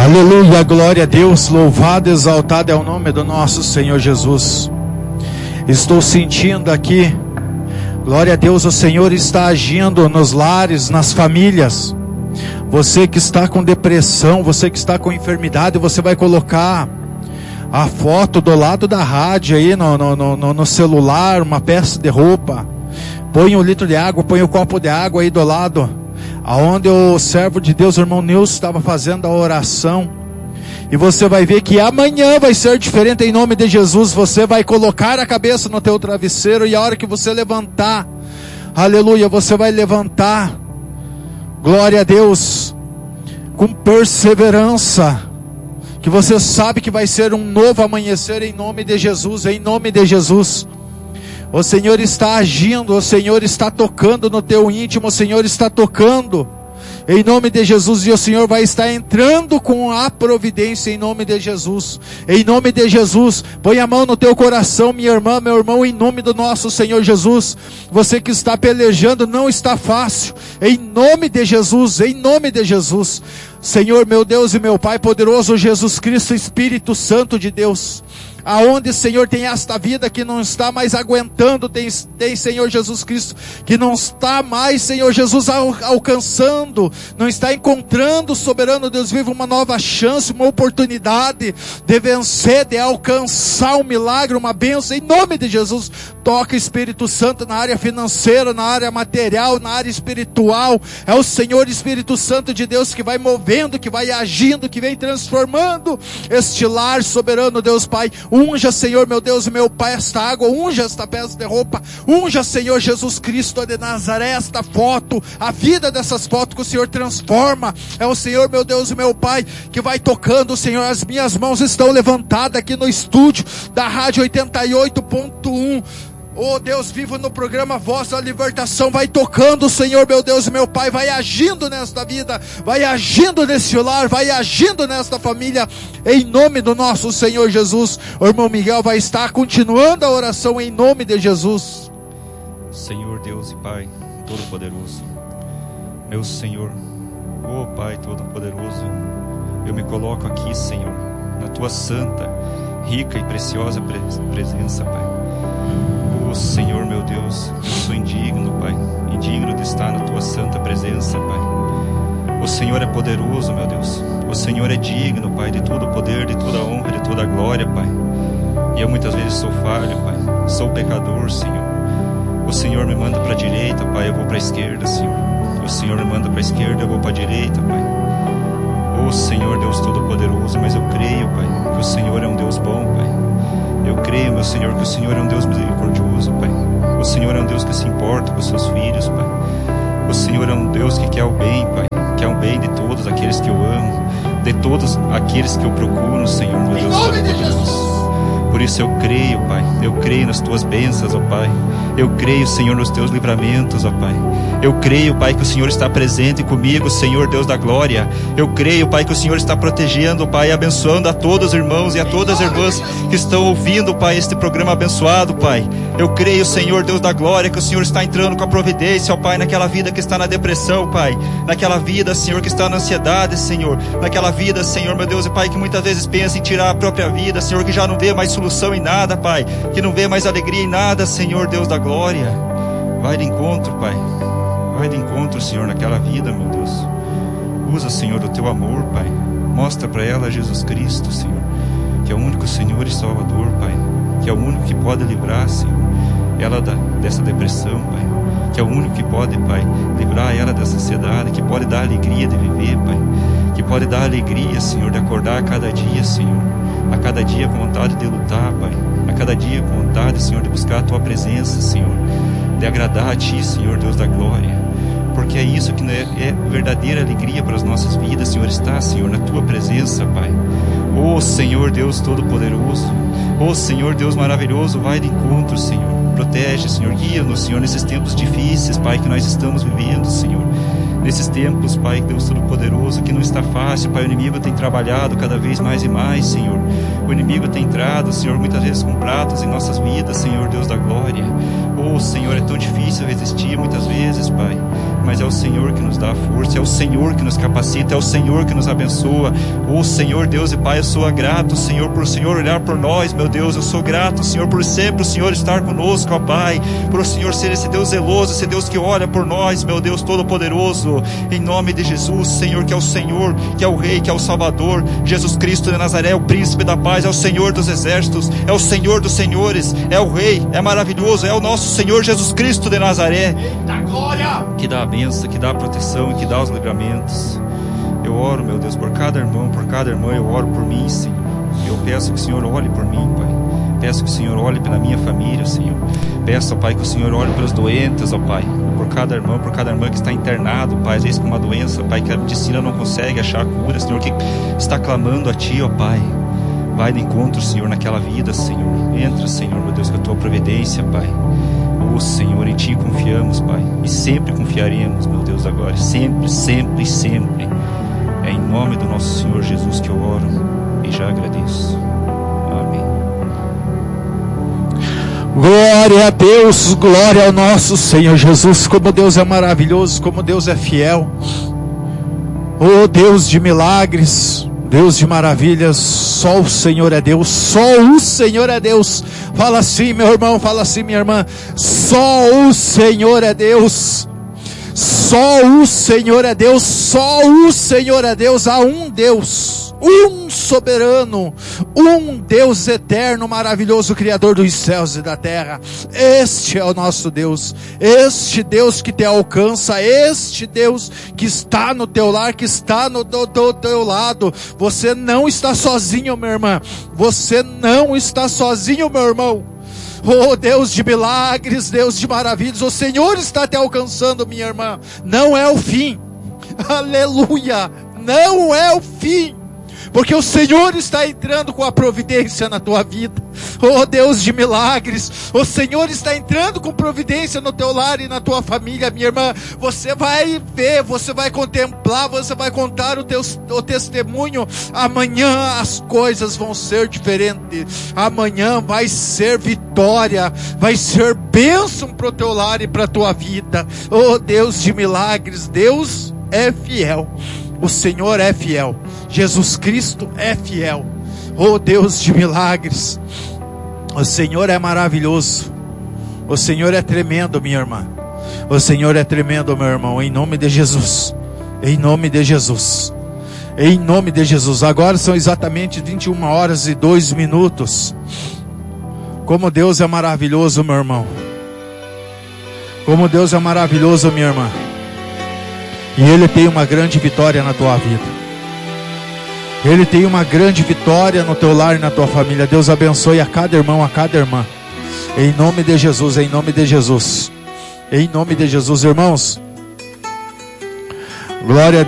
Aleluia, glória a Deus, louvado, exaltado é o nome do nosso Senhor Jesus. Estou sentindo aqui, glória a Deus, o Senhor está agindo nos lares, nas famílias. Você que está com depressão, você que está com enfermidade, você vai colocar a foto do lado da rádio aí no celular, uma peça de roupa. Põe um litro de água, põe um copo de água aí do lado, aonde o servo de Deus, o irmão Nilson, estava fazendo a oração. E você vai ver que amanhã vai ser diferente em nome de Jesus. Você vai colocar a cabeça no teu travesseiro e a hora que você levantar, aleluia, você vai levantar, glória a Deus, com perseverança, que você sabe que vai ser um novo amanhecer em nome de Jesus, em nome de Jesus. O Senhor está agindo, o Senhor está tocando no teu íntimo, o Senhor está tocando em nome de Jesus, e o Senhor vai estar entrando com a providência em nome de Jesus, em nome de Jesus. Põe a mão no teu coração, minha irmã, meu irmão, em nome do nosso Senhor Jesus. Você que está pelejando, não está fácil, em nome de Jesus, em nome de Jesus. Senhor, meu Deus e meu Pai poderoso, Jesus Cristo, Espírito Santo de Deus, aonde, Senhor, tem esta vida que não está mais aguentando, tem Senhor Jesus Cristo, que não está mais, Senhor Jesus, alcançando, não está encontrando, soberano Deus vivo, uma nova chance, uma oportunidade de vencer, de alcançar um milagre, uma bênção, em nome de Jesus. Toca, Espírito Santo, na área financeira, na área material, na área espiritual. É o Senhor Espírito Santo de Deus que vai movendo, que vai agindo, que vem transformando este lar, soberano Deus Pai. Unja, Senhor, meu Deus e meu Pai, esta água, unja esta peça de roupa, unja, Senhor Jesus Cristo de Nazaré, esta foto, a vida dessas fotos que o Senhor transforma. É o Senhor, meu Deus e meu Pai, que vai tocando, Senhor. As minhas mãos estão levantadas aqui no estúdio da Rádio 88.1. Oh Deus vivo, no programa Voz da Libertação, vai tocando, Senhor, meu Deus e meu Pai, vai agindo nesta vida, vai agindo nesse lar, vai agindo nesta família, em nome do nosso Senhor Jesus. O irmão Miguel vai estar continuando a oração em nome de Jesus. Senhor Deus e Pai Todo-Poderoso, meu Senhor, oh Pai Todo-Poderoso, eu me coloco aqui, Senhor, na Tua santa, rica e preciosa presença, Pai. Senhor, meu Deus, eu sou indigno, Pai, indigno de estar na Tua santa presença, Pai. O Senhor é poderoso, meu Deus, o Senhor é digno, Pai, de todo o poder, de toda a honra, de toda a glória, Pai. E eu muitas vezes sou falho, Pai, sou pecador, Senhor. O Senhor me manda para a direita, Pai, eu vou para a esquerda, Senhor. O Senhor me manda para a esquerda, eu vou para a direita, Pai. O Senhor, Deus Todo-Poderoso, mas eu creio, Pai, que o Senhor é um Deus bom, Pai. Eu creio, meu Senhor, que o Senhor é um Deus misericordioso, Pai. O Senhor é um Deus que se importa com os seus filhos, Pai. O Senhor é um Deus que quer o bem, Pai. Quer o bem de todos aqueles que eu amo, de todos aqueles que eu procuro, Senhor, meu Deus Todo-Poderoso. Por isso eu creio, Pai. Eu creio nas Tuas bênçãos, ó Pai. Eu creio, Senhor, nos Teus livramentos, ó Pai. Eu creio, Pai, que o Senhor está presente comigo, Senhor Deus da glória. Eu creio, Pai, que o Senhor está protegendo, Pai, abençoando a todos os irmãos e a todas as irmãs que estão ouvindo, Pai, este programa abençoado, Pai. Eu creio, Senhor Deus da glória, que o Senhor está entrando com a providência, ó Pai, naquela vida que está na depressão, Pai. Naquela vida, Senhor, que está na ansiedade, Senhor. Naquela vida, Senhor, meu Deus e Pai, que muitas vezes pensa em tirar a própria vida, Senhor, que já não vê mais solução em nada, Pai. Que não vê mais alegria em nada, Senhor Deus da glória. Vai de encontro, Pai. Vai de encontro, Senhor, naquela vida, meu Deus. Usa, Senhor, o Teu amor, Pai. Mostra para ela Jesus Cristo, Senhor, que é o único Senhor e Salvador, Pai. Que é o único que pode livrar, Senhor, ela dessa depressão, Pai. Que é o único que pode, Pai, livrar ela dessa ansiedade, que pode dar alegria de viver, Pai. Que pode dar alegria, Senhor, de acordar a cada dia, Senhor. A cada dia com vontade de lutar, Pai. A cada dia com vontade, Senhor, de buscar a Tua presença, Senhor. De agradar a Ti, Senhor Deus da glória. Porque é isso que é verdadeira alegria para as nossas vidas, Senhor, está, Senhor, na Tua presença, Pai. Ó Senhor Deus Todo-Poderoso, ó Senhor Deus maravilhoso, vai de encontro, Senhor. Protege, Senhor, guia-nos, Senhor, nesses tempos difíceis, Pai, que nós estamos vivendo, Senhor. Nesses tempos, Pai, Deus Todo-Poderoso, que não está fácil, Pai, o inimigo tem trabalhado cada vez mais e mais, Senhor. O inimigo tem entrado, Senhor, muitas vezes com pratos em nossas vidas, Senhor Deus da glória. Oh, Senhor, é tão difícil resistir muitas vezes, Pai. mas é o Senhor que nos dá a força, é o Senhor que nos capacita, é o Senhor que nos abençoa. Senhor Deus e Pai, eu sou grato, Senhor, por o Senhor olhar por nós, meu Deus. Eu sou grato, Senhor, por sempre o Senhor estar conosco, ó Pai, por o Senhor ser esse Deus zeloso, esse Deus que olha por nós, meu Deus Todo-Poderoso, em nome de Jesus, Senhor, que é o Senhor, que é o Rei, que é o Salvador, Jesus Cristo de Nazaré, o Príncipe da Paz, é o Senhor dos Exércitos, é o Senhor dos Senhores, é o Rei, é maravilhoso, é o nosso Senhor Jesus Cristo de Nazaré, que dá a bênção, que dá a proteção e que dá os livramentos. Eu oro, meu Deus, por cada irmão, por cada irmã, eu oro por mim, Senhor. Eu peço que o Senhor olhe por mim, Pai. Peço que o Senhor olhe pela minha família, Senhor. Peço, ó Pai, que o Senhor olhe pelos doentes, ó Pai. Por cada irmão, por cada irmã que está internado, Pai, às vezes com uma doença, Pai, que a medicina não consegue achar a cura, Senhor, que está clamando a Ti, ó Pai. Vai de encontro, Senhor, naquela vida, Senhor. Entra, Senhor, meu Deus, com a Tua providência, Pai. Senhor, em Ti confiamos, Pai. E sempre confiaremos, meu Deus, agora. Sempre, sempre, sempre. É em nome do nosso Senhor Jesus que eu oro e já agradeço. Amém. Glória a Deus, glória ao nosso Senhor Jesus. Como Deus é maravilhoso, como Deus é fiel. Oh Deus de milagres, Deus de maravilhas, só o Senhor é Deus, só o Senhor é Deus. Fala assim, meu irmão, fala assim, minha irmã, só o Senhor é Deus. Só o Senhor é Deus, só o Senhor é Deus. Há um Deus, um soberano, um Deus eterno, maravilhoso, Criador dos céus e da terra. Este é o nosso Deus, este Deus que te alcança, este Deus que está no teu lar, que está no teu lado. Você não está sozinho, minha irmã, você não está sozinho, meu irmão. Oh Deus de milagres, Deus de maravilhas, o Senhor está te alcançando, minha irmã. Não é o fim, aleluia, não é o fim, porque o Senhor está entrando com a providência na tua vida. Oh Deus de milagres, o Senhor está entrando com providência no teu lar e na tua família, minha irmã. Você vai ver, você vai contemplar, você vai contar o testemunho. Amanhã as coisas vão ser diferentes. Amanhã vai ser vitória, vai ser bênção para o teu lar e para a tua vida. Oh Deus de milagres, Deus é fiel. O Senhor é fiel. Jesus Cristo é fiel. Oh Deus de milagres, o Senhor é maravilhoso. O Senhor é tremendo, minha irmã. O Senhor é tremendo, meu irmão. Em nome de Jesus. Em nome de Jesus. Em nome de Jesus. Agora são exatamente 21h02. Como Deus é maravilhoso, meu irmão. Como Deus é maravilhoso, minha irmã. E Ele tem uma grande vitória na tua vida. Ele tem uma grande vitória no teu lar e na tua família. Deus abençoe a cada irmão, a cada irmã. Em nome de Jesus, em nome de Jesus. Em nome de Jesus, irmãos. Glória a Deus.